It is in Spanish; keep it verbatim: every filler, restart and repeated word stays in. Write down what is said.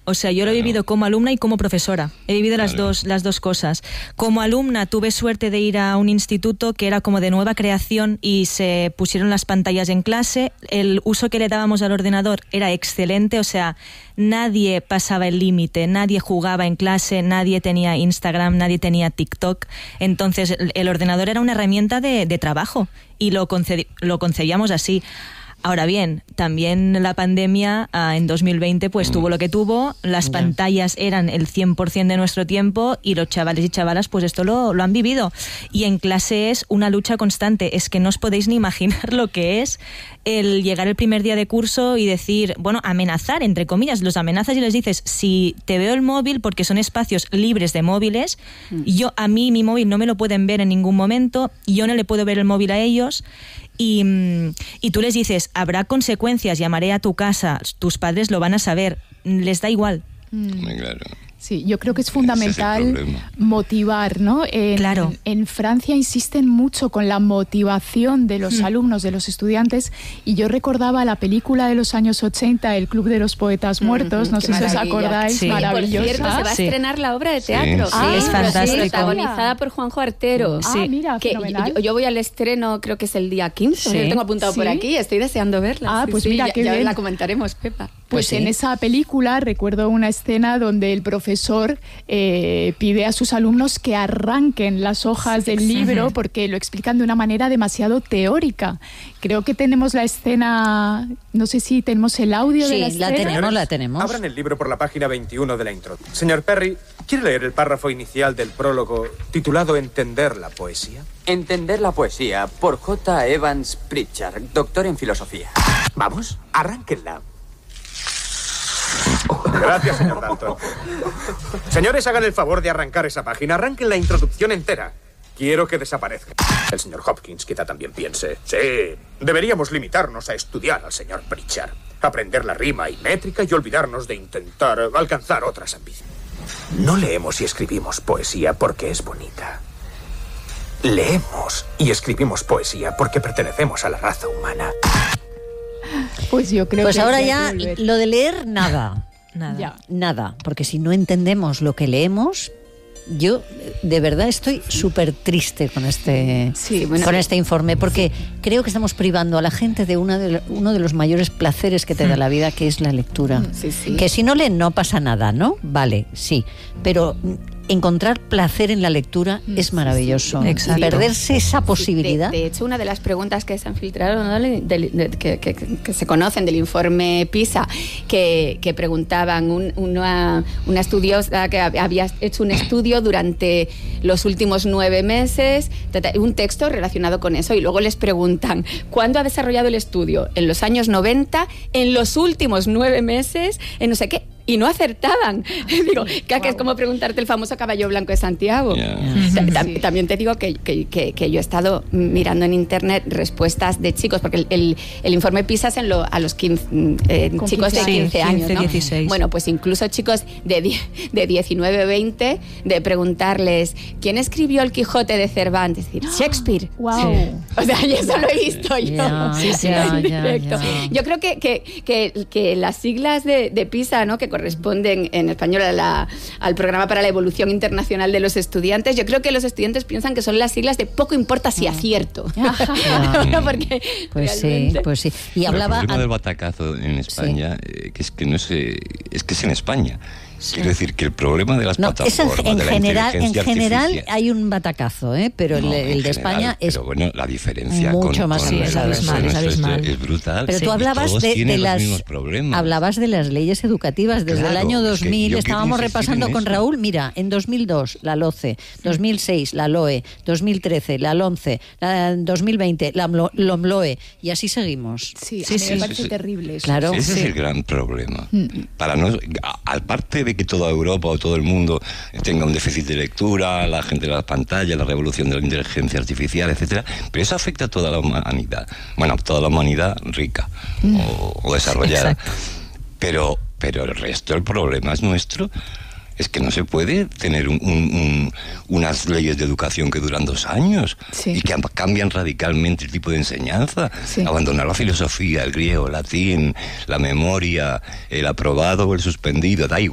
O sea, yo lo he vivido como alumna y como profesora. He vivido las dos, las dos cosas. Como alumna tuve suerte de ir a un instituto que era como de nueva creación y se pusieron las pantallas en clase. El uso que le dábamos al ordenador era excelente, o sea, nadie pasaba el límite, nadie jugaba en clase, nadie tenía Instagram, nadie tenía TikTok. Entonces el, el ordenador era una herramienta de, de trabajo y lo, concedi- lo concebíamos así. Ahora bien, también la pandemia uh, en dos mil veinte pues mm. tuvo lo que tuvo, las yeah. pantallas eran el cien por ciento de nuestro tiempo y los chavales y chavalas pues esto lo, lo han vivido. Y en clase es una lucha constante, es que no os podéis ni imaginar lo que es el llegar el primer día de curso y decir, bueno, amenazar, entre comillas, los amenazas y les dices, si te veo el móvil, porque son espacios libres de móviles, mm. yo a mí mi móvil no me lo pueden ver en ningún momento, yo no le puedo ver el móvil a ellos. Y, y tú les dices, habrá consecuencias, llamaré a tu casa, tus padres lo van a saber, les da igual. Mm. Claro. Sí, yo creo que es fundamental es motivar, ¿no? En, claro. En Francia insisten mucho con la motivación de los mm. alumnos, de los estudiantes, y yo recordaba la película de los años ochenta, El Club de los Poetas Muertos, mm-hmm, no sé si os acordáis, sí. maravillosa. Por cierto, se va a sí. estrenar la obra de teatro. Sí, sí, ah, es fantástico. Sí, protagonizada por Juanjo Artero. Ah, sí. mira, que fenomenal. Yo, yo voy al estreno, creo que es el día quince, sí. lo tengo apuntado ¿Sí? por aquí, estoy deseando verla. Ah, sí, pues sí, mira, ya, qué ya bien. la comentaremos, Pepa. Pues, pues en sí. esa película recuerdo una escena donde el profesor eh, pide a sus alumnos que arranquen las hojas sí, del libro porque lo explican de una manera demasiado teórica. Creo que tenemos la escena, no sé si tenemos el audio sí, de la escena. Sí, la tenemos, Señores, la tenemos. Abran el libro por la página veintiuno de la introducción. Señor Perry, ¿quiere leer el párrafo inicial del prólogo titulado Entender la poesía? Entender la poesía, por J. Evans Pritchard, doctor en filosofía. Vamos, arránquenla. Gracias, señor Dalton. Señores, hagan el favor de arrancar esa página. Arranquen la introducción entera. Quiero que desaparezca. El señor Hopkins quizá también piense. Sí, deberíamos limitarnos a estudiar al señor Pritchard, aprender la rima y métrica y olvidarnos de intentar alcanzar otras ambiciones. No leemos y escribimos poesía porque es bonita. Leemos y escribimos poesía porque pertenecemos a la raza humana. Pues yo creo pues que ahora ya lo de leer nada, nada, ya. nada, porque si no entendemos lo que leemos, yo de verdad estoy súper triste con este, sí, bueno, con este informe, porque creo que estamos privando a la gente de, una de uno de los mayores placeres que te da la vida, que es la lectura. Sí, sí. Que si no leen no pasa nada, ¿no? Vale, sí, pero encontrar placer en la lectura mm, es maravilloso. Sí, sí. Perderse esa posibilidad. De, de hecho, una de las preguntas que se han filtrado, ¿no? de, de, de, que, que, que se conocen del informe PISA, que, que preguntaban un, una, una estudiosa que había hecho un estudio durante los últimos nueve meses, un texto relacionado con eso, y luego les preguntan, ¿cuándo ha desarrollado el estudio? En los años noventa, en los últimos nueve meses, en no sé qué. Y no acertaban. Digo, que wow. es como preguntarte el famoso caballo blanco de Santiago. Yeah. Yeah. Sí. También te digo que, que, que, que yo he estado mirando en internet respuestas de chicos, porque el, el, el informe PISA es en lo, a los quince, eh, chicos de quince años, ¿no? dieciséis. Bueno, pues incluso chicos de, de diecinueve, veinte, de preguntarles, ¿quién escribió El Quijote de Cervantes? Decir, Shakespeare. Wow. Sí. O sea, y eso lo he visto yo. Yeah, sí, sí, yeah, en directo. yeah, yeah. Yo creo que, que, que, que las siglas de, de PISA, ¿no? Que corresponden en español a la, al Programa para la Evolución Internacional de los Estudiantes, yo creo que los estudiantes piensan que son las siglas de poco importa si acierto. Yeah. Porque pues realmente... sí, pues sí. Y hablaba... El problema del batacazo en España, sí. eh, que es que no es, eh, es que es en España. Sí. Quiero decir que el problema de las no, plataformas, en, en de la general, en general hay un batacazo, ¿eh? Pero no, el, el de general, España es pero bueno, la diferencia mucho con, más con sí, el, es abismal, es, es, es, es brutal. Pero sí. tú hablabas todos de, tienen de las los mismos problemas. hablabas de las leyes educativas desde claro, el año dos mil, es que estábamos repasando con Raúl, mira, en dos mil dos la LOCE, dos mil seis la LOE, dos mil trece la LOMCE, la dos mil veinte la LOMLOE, y así seguimos. Sí, sí, a mí sí, me parece sí, terrible eso. Claro, ese sí. es el gran problema. Mm. Para no, aparte de que toda Europa o todo el mundo tenga un déficit de lectura, la gente de las pantallas, la revolución de la inteligencia artificial, etcétera, pero eso afecta a toda la humanidad. Bueno, a toda la humanidad rica mm. o, o desarrollada. Exacto. Pero, pero el resto del problema es nuestro. Es que no se puede tener un, un, un, unas leyes de educación que duran dos años sí. y que cambian radicalmente el tipo de enseñanza. Sí. Abandonar la filosofía, el griego, el latín, la memoria, el aprobado o el suspendido, da igual.